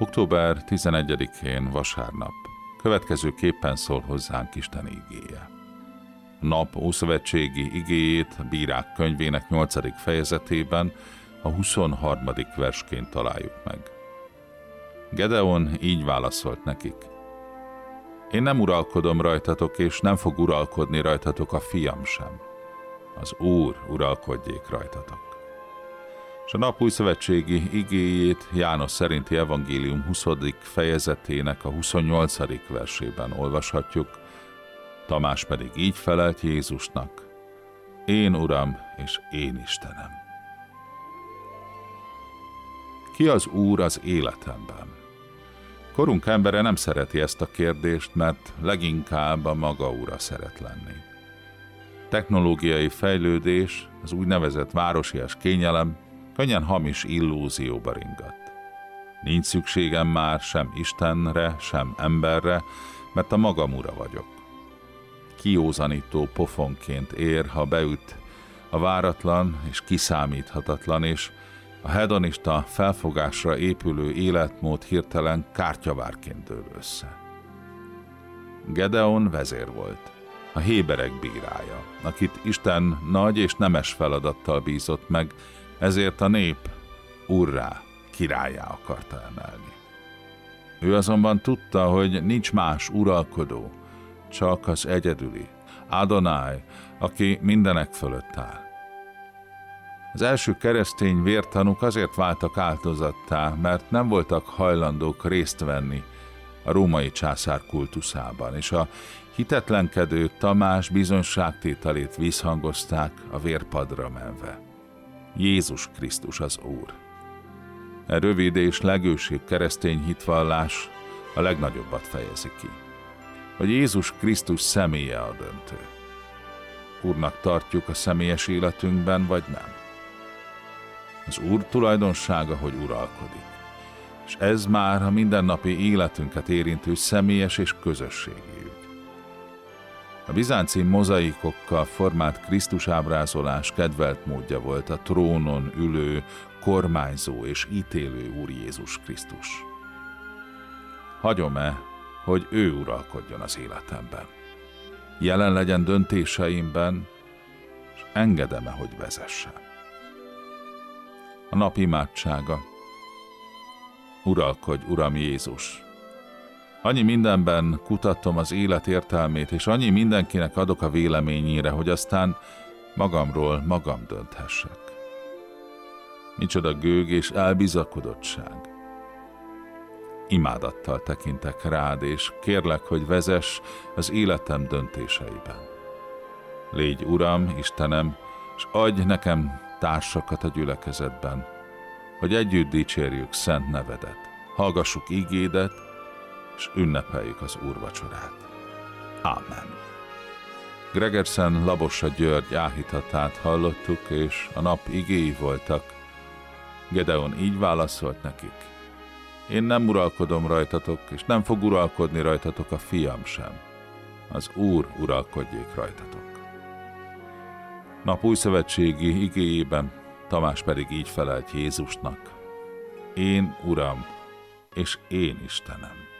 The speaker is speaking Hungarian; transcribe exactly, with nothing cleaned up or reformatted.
október tizenegyedikén vasárnap következőképpen szól hozzánk Isten igéje. A nap ószövetségi igéjét a Bírák könyvének nyolcadik fejezetében a huszonharmadik versként találjuk meg. Gedeon így válaszolt nekik: Én nem uralkodom rajtatok, és nem fog uralkodni rajtatok a fiam sem. Az Úr uralkodjék rajtatok. És a nap újszövetségi igéjét János szerinti evangélium huszadik fejezetének a huszonnyolcadik versében olvashatjuk, Tamás pedig így felelt Jézusnak: Én Uram és én Istenem. Ki az Úr az életemben? Korunk embere nem szereti ezt a kérdést, mert leginkább a maga ura szeret lenni. Technológiai fejlődés, az úgynevezett városias kényelem könnyen hamis illúzióba ringat. Nincs szükségem már sem Istenre, sem emberre, mert a magam ura vagyok. Kiózanító pofonként ér, ha beüt a váratlan és kiszámíthatatlan, és a hedonista felfogásra épülő életmód hirtelen kártyavárként dől össze. Gedeon vezér volt, a héberek bírája, akit Isten nagy és nemes feladattal bízott meg, ezért a nép urrá, királyá akarta emelni. Ő azonban tudta, hogy nincs más uralkodó, csak az egyedüli, Adonai, aki mindenek fölött áll. Az első keresztény vértanúk azért váltak áldozattá, mert nem voltak hajlandók részt venni a római császár kultuszában, és a hitetlenkedő Tamás bizonyságtételét visszhangozták a vérpadra menve. Jézus Krisztus az Úr. E rövid és legősibb keresztény hitvallás a legnagyobbat fejezi ki, hogy Jézus Krisztus személye a döntő. Úrnak tartjuk a személyes életünkben, vagy nem? Az Úr tulajdonsága, hogy uralkodik, és ez már a mindennapi életünket érintő személyes és közösségi ügy. A bizánci mozaikokkal formált Krisztus ábrázolás kedvelt módja volt a trónon ülő, kormányzó és ítélő Úr Jézus Krisztus. Hagyom-e, hogy ő uralkodjon az életemben? Jelen legyen döntéseimben, és engedem-e, hogy vezessen? A nap imádsága: Uralkodj, Uram Jézus! Annyi mindenben kutatom az élet értelmét, és annyi mindenkinek adok a véleményére, hogy aztán magamról magam dönthessek. Micsoda gőg és elbizakodottság! Imádattal tekintek rád, és kérlek, hogy vezess az életem döntéseiben. Légy Uram, Istenem, és adj nekem társakat a gyülekezetben, hogy együtt dicsérjük szent nevedet, hallgassuk igédet, és ünnepeljük az úrvacsorát. Ámen. Gregersen Labossa György áhítatát hallottuk, és a nap igéi voltak. Gedeon így válaszolt nekik: Én nem uralkodom rajtatok, és nem fog uralkodni rajtatok a fiam sem. Az Úr uralkodjék rajtatok. Nap újszövetségi igéjében Tamás pedig így felelt Jézusnak: Én Uram, és én Istenem.